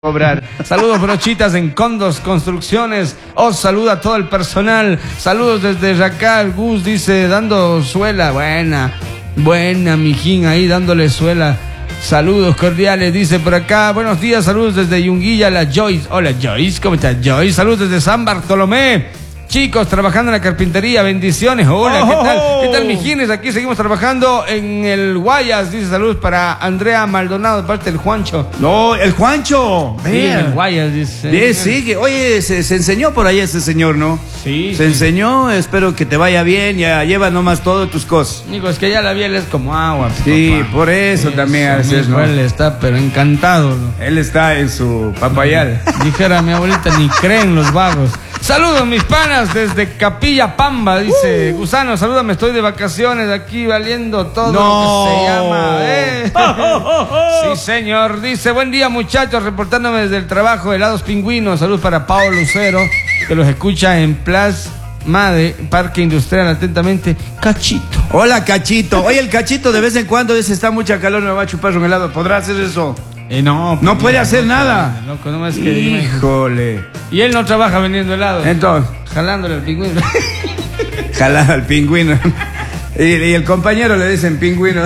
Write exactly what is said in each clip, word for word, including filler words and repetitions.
cobrar. Saludos brochitas en Condos Construcciones. Os saluda todo el personal. Saludos desde Racal. Gus dice dando suela. Buena, buena mijín ahí dándole suela. Saludos cordiales, dice por acá. Buenos días, saludos desde Yunguilla, la Joyce. Hola Joyce, ¿cómo estás Joyce? Saludos desde San Bartolomé. Chicos, trabajando en la carpintería, bendiciones. Hola, ¿qué tal? ¿Qué tal, mijines? Aquí seguimos trabajando en el Guayas. Dice saludos para Andrea Maldonado, de parte del Juancho. No, el Juancho. Sí, en el Guayas, dice. Bien, sí, que, oye, se, se enseñó por ahí ese señor, ¿no? Sí. Se sí. enseñó, espero que te vaya bien, ya lleva nomás todas tus cosas. Nico, es que ya la piel es como agua. Sí, papá. por eso, eso también a veces, ¿no? Él está, pero encantado, ¿no? Él está en su papayal. Dijera mi abuelita, ni creen los vagos. Saludos, mis panas, desde Capilla Pamba, dice uh. Gusano, salúdame, estoy de vacaciones aquí valiendo todo no. lo que se llama. ¿eh? Oh, oh, oh, oh. Sí, señor, dice, buen día, muchachos, reportándome desde el trabajo, helados pingüinos. Saludos para Pablo Lucero, que los escucha en Plaza Made, Parque Industrial, atentamente, Cachito. Hola, Cachito. Oye, el Cachito de vez en cuando dice, está mucha calor, me va a chupar un helado. ¿Podrá hacer eso? Eh, no, no puede no, hacer no, nada. Loco, no más que híjole. Y él no trabaja vendiendo helado. Entonces, jalándole al pingüino. Jalando al pingüino. Y, y el compañero le dicen pingüino.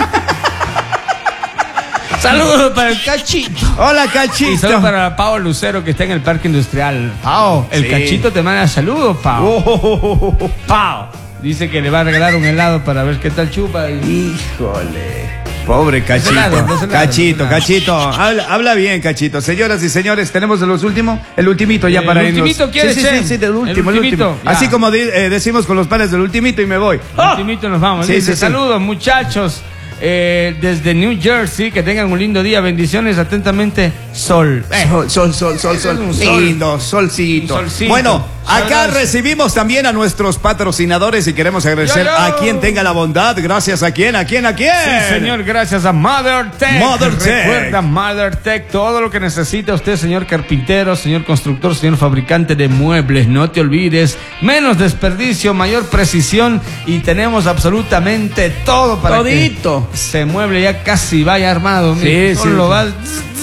Saludos para el Cachito. Hola, Cachito. Y saludos para Pao Lucero, que está en el Parque Industrial. Pao, el sí. Cachito te manda saludos, Pao. Oh. Pao. Dice que le va a regalar un helado para ver qué tal chupa. Y... híjole. Pobre Cachito. No nada, no Cachito, nada. Cachito. Habla, habla bien, Cachito. Señoras y señores, tenemos de los últimos, el ultimito ya eh, para irnos. ¿El ultimito quieres? Sí, sí, sí, sí, del último, el, el último. Así como de, eh, decimos con los panes del ultimito y me voy. El ¡oh! Ultimito nos vamos. Sí, Dice, sí, saludos, sí. muchachos. Eh, desde New Jersey, que tengan un lindo día, bendiciones, atentamente, Sol. Eh, sol, sol, sol, sol, sol. sol. Lindo, solcito. solcito. Bueno, acá Saludos. Recibimos también a nuestros patrocinadores y queremos agradecer yo, yo. a quien tenga la bondad. Gracias a quién, a quién, a quién. Sí, señor, gracias a Mother Tech. Mother Tech. Recuerda, Mother Tech, todo lo que necesita usted, señor carpintero, señor constructor, señor fabricante de muebles. No te olvides, menos desperdicio, mayor precisión y tenemos absolutamente todo para Todito. que se mueble ya casi vaya armado. Sí, mira, sí, solo sí. va...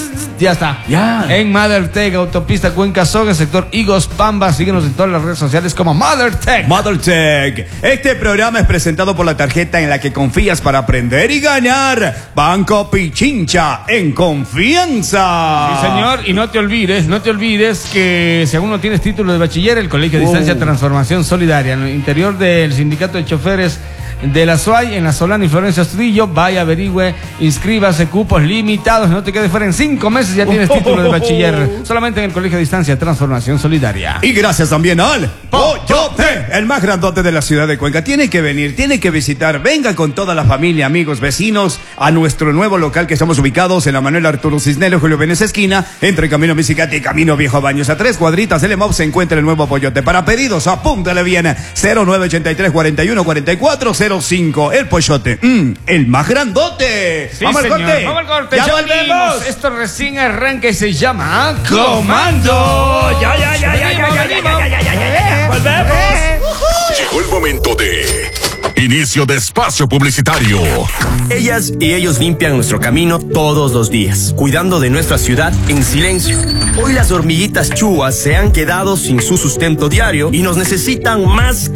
Ya está. Ya. En Mother Tech, autopista Cuenca Soga, sector Higos Pamba. Síguenos en todas las redes sociales como Mother Tech. Mother Tech. Este programa es presentado por la tarjeta en la que confías para aprender y ganar. Banco Pichincha, en confianza. Sí, señor. Y no te olvides, no te olvides que si aún no tienes título de bachiller, el Colegio de Distancia oh. Transformación Solidaria, en el interior del Sindicato de Choferes de la SUAY, en la Solana y Florencio Astudillo, vaya, averigüe, inscríbase, cupos limitados, no te quedes fuera, en cinco meses ya tienes título de bachiller, solamente en el Colegio de Distancia Transformación Solidaria. Y gracias también al Pollote, el más grandote de la ciudad de Cuenca. Tiene que venir, tiene que visitar, venga con toda la familia, amigos, vecinos, a nuestro nuevo local que estamos ubicados en la Manuel Arturo Cisneros, Julio Vélez esquina, entre Camino Misicate y Camino Viejo Baños. A tres cuadritas del E M O P se encuentra el nuevo Pollote. Para pedidos, apúntale bien, cero nueve ochenta y tres cuarenta y uno cuarenta y cuatro cero cinco. El Pollote, mm, el más grandote. Sí, vamos señor, al corte. vamos al corte. Ya Ya volvemos. volvemos. Esto recién arranca y se llama Comando. Ya, ya, ya, ya, ya, ya, ya, ya, ya, ya, ya, ya. Volvemos. Llegó el momento de inicio de espacio publicitario. Ellas y ellos limpian nuestro camino todos los días, cuidando de nuestra ciudad en silencio. Hoy las hormiguitas chúas se han quedado sin su sustento diario y nos necesitan más que